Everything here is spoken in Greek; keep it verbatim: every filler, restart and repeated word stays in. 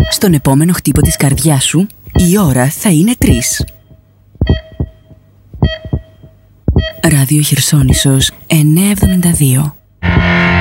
Στον επόμενο χτύπο της καρδιάς σου, η ώρα θα είναι τρεις. Ράδιο Χερσόνησος εννιακόσια εβδομήντα δύο.